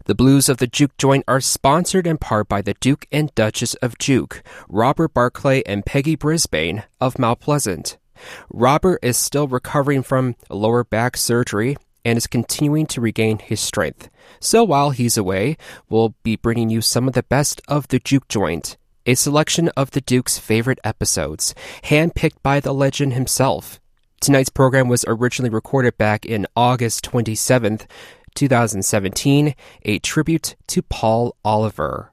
The Blues of the Juke Joint are sponsored in part by the Duke and Duchess of Juke, Robert Barclay and Peggy Brisbane of Mount Pleasant. Robert is still recovering from lower back surgery and is continuing to regain his strength. So while he's away, we'll be bringing you some of the best of the Juke Joint, a selection of the Duke's favorite episodes, handpicked by the legend himself. Tonight's program was originally recorded back in August 27th, 2017, a tribute to Paul Oliver.